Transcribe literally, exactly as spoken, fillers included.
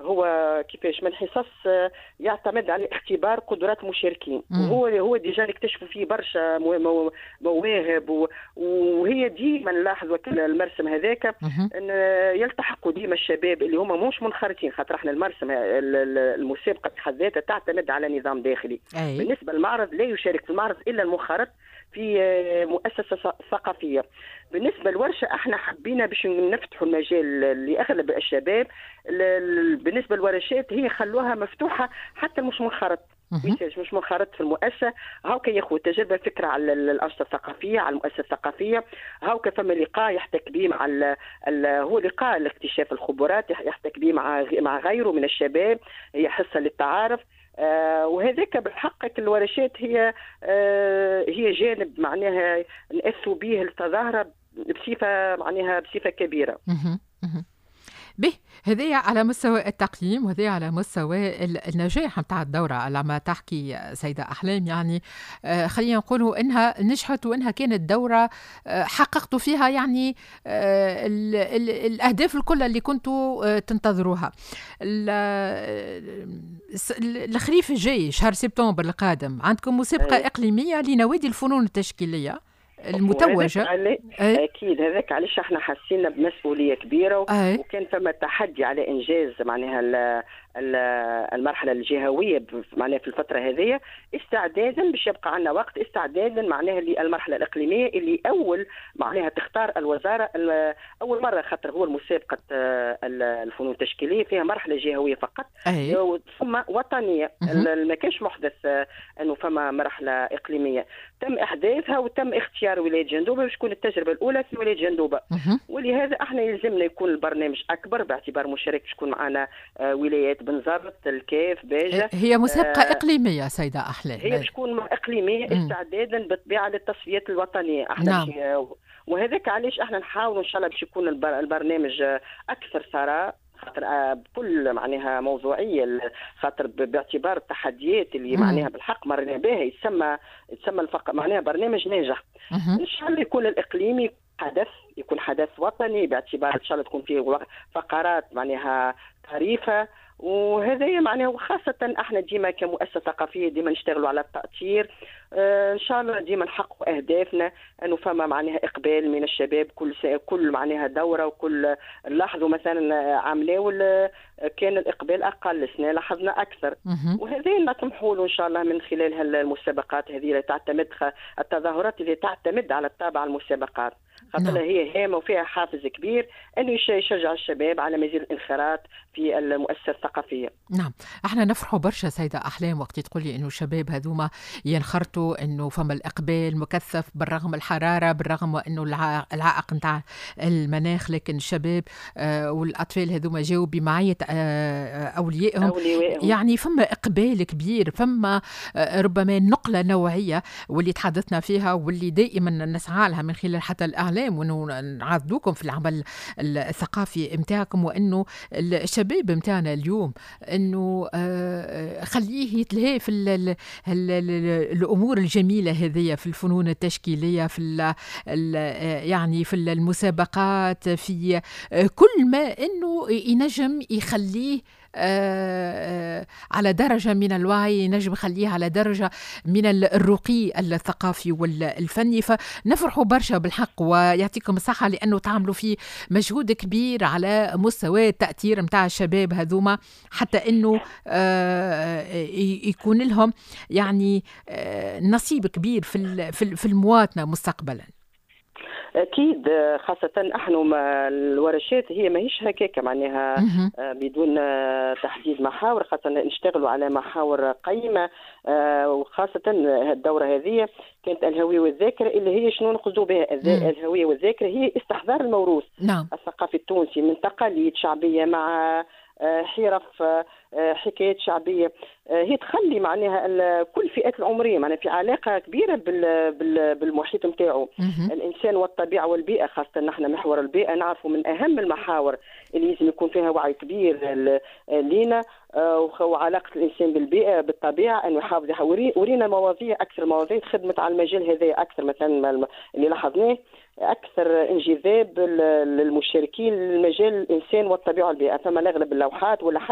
هو كيفاش من الحصص آه، يعتمد على اختبار قدرات المشاركين، امم. وهو هو ديجا نكتشفوا فيه برشا مو- مو- مواهب و- وهي ديما نلاحظوا كل المرسم هذاك امم. ان يلتحقوا ديما الشباب اللي هما مش منخرطين، خاطر احنا المرسم ال- ال- المسابقه بحد ذاتها تعتمد على نظام داخلي. اي. بالنسبه للمعرض لا يشارك في المعرض الا المنخرط في آه، مؤسسه ث- ثقافيه. بالنسبه للورشه احنا حبينا باش نفتحوا المجال لاغلب الشباب. ل- ل- بالنسبه للورشات هي خلوها مفتوحه حتى مش منخرط، امم. ميساج مش منخرط في المؤسسه. هاوكا ياخذ تجربه فكره على ال- الانشطه الثقافيه، على المؤسسه الثقافيه. هاوكا فما لقاء يحتك به مع ال ال هو لقاء لاكتشاف الخبرات، يح- يحتك به مع غ- مع غيره من الشباب، هي حصه للتعارف. آه وهذاك بالحق الورشات هي آه هي جانب معناها نأثوا به التظاهره بصفه معناها بصفه كبيره. امم. امم. به، هذه على مستوى التقييم، وهذه على مستوى ال- النجاح متاع الدورة. لما تحكي سيدة أحلام يعني آه، خلينا نقولوا إنها نجحت، وإنها كانت دورة آه، حققتوا فيها يعني آه، ال- ال- الأهداف الكل اللي كنتوا آه، تنتظروها. ال- الس- الخريف الجاي شهر سبتمبر القادم عندكم مسابقة أي. إقليمية لنوادي الفنون التشكيلية وهذاك المتوجة. علي أي. اكيد هذاك علاش احنا حسينا بمسؤوليه كبيره و- أي. وكان فما تحدي على انجاز معناها ال- ال- المرحله الجهويه ب- معناها في الفتره هذه، استعدادا باش يبقى عندنا وقت، استعدادا معناها للمرحله الاقليميه اللي اول معناها تختار الوزاره ال- اول مره، خاطر هو مسابقه آه، ال- الفنون التشكيليه فيها مرحله جهويه فقط أي. ثم وطنيه. مهم. ال- ما كانش محدث آه، انه فما مرحله اقليميه. تم احداثها وتم اختيار ولايه جندوبه باش تكون التجربه الاولى في ولايه جندوبه، مهم. ولهذا احنا يلزمنا يكون البرنامج اكبر باعتبار مشارك تكون معنا آه، ولايات بنزرت، الكاف، باجه. هي مسابقة آه، إقليمية سيدة أحلام. هي باش تكون اقليميه مم. استعدادا بالطبيعه للتصفيات الوطنيه. احنا نعم. باش وهذاك علاش احنا نحاولوا ان شاء الله باش يكون البر- البرنامج آه، اكثر ثراء، خاطر آه، بكل معناها موضوعيه، ال- خاطر ب- باعتبار التحديات اللي مم. معناها بالحق مرينا بها يتسمى يتسمى الفق... معناها برنامج ناجح. مهم. ان شاء الله يكون الاقليمي حدث، يكون حدث وطني باعتبار ان شاء الله تكون فيه وق- فقرات معناها طريفه. وهذا معناها وخاصة احنا ديما كمؤسسة ثقافية ديما نشتغلوا على التأثير. اه ان شاء الله ديما نحققوا اهدافنا، انه فما معناها اقبال من الشباب كل سا... كل معناها دورة، وكل نلاحظوا مثلا عام لاول كان الاقبال اقل، سنة لاحظنا اكثر. مهم. وهذا نطمحوا له ان شاء الله من خلال هالمسابقات هذه اللي تعتمد التظاهرات اللي تعتمد على الطابع المسابقات، خاطر نعم. هي هامه وفيها حافز كبير انه يش- يشجع الشباب على مزيد الانخراط في المؤسسه الثقافيه. نعم، احنا نفرحوا برشا سيدة أحلام وقت تقولي إنه الشباب هذوما ينخرطوا، إنه فما الإقبال مكثف بالرغم الحرارة، بالرغم إنه الع- العائق نتاع المناخ، لكن الشباب آه والأطفال هذوما جاوا بمعية آه أوليائهم. اوليائهم يعني فما إقبال كبير، فما آه، ربما نقلة نوعية واللي تحدثنا فيها، واللي دائما نسعى لها من خلال حتى الإعلام، وإنه نعضدوكم في العمل الثقافي متاعكم، وإنه الشباب متاعنا اليوم إنه آه، خليه يتلهي في ال ال ال ال الأمور الجميلة هذه، في الفنون التشكيلية، في ال ال يعني في المسابقات، في آه، كل ما إنه ينجم يخليه آه، آه، على درجة من الوعي، ينجم يخليه على درجة من ال- الرقي الثقافي والفني. فنفرحوا برشا بالحق، ويعطيكم الصحة لأنه تعملوا فيه مجهود كبير على مستوى التأثير متاع الشباب هذوما، حتى أنه آه، ي- يكون لهم يعني آه، نصيب كبير في ال- في ال- في المواطنة مستقبلا. اكيد، آه، خاصه احنا ما الورشات هي ماهيش هكاك معناها مهم. آه، بدون آه، تحديد محاور، خاصه نشتغلوا على محاور قيمه. آه، وخاصه الدوره هذه كانت الهويه والذاكره، اللي هي شنو نقصدوا بها الذا- مم. الهويه والذاكره هي استحضار الموروث نعم. الثقافي التونسي من تقاليد شعبيه مع آه، حرف، آه، حكايات شعبيه. آه، هي تخلي معناها ال- كل الفئات العمريه معناها في علاقه كبيره بال- بال- بالمحيط نتاعو، مهم. الانسان والطبيعه والبيئه. خاصه نحن محور البيئه نعرفوا من اهم المحاور اللي لازم يكون فيها وعي كبير ل- لينا، آه، وخ- وعلاقه الانسان بالبيئه بالطبيعه، انه يحافظ يحاوري- ورينا مواضيع اكثر، مواضيع خدمت على المجال هذا اكثر. مثلا ما الم- اللي لاحظناه اكثر انجذاب ل- للمشاركين للمجال الانسان والطبيعه والبيئه، فما اغلب اللوحات ولا